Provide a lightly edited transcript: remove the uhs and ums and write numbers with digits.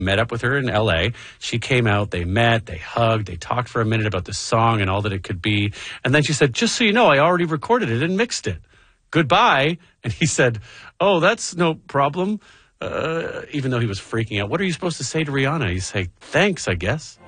met up with her in L.A. She came out, they met, they hugged, they talked for a minute about the song and all that it could be. And then she said, just so you know, I already recorded it and mixed it. Goodbye. And he said, oh, that's no problem. Even though he was freaking out. What are you supposed to say to Rihanna? You say, thanks, I guess.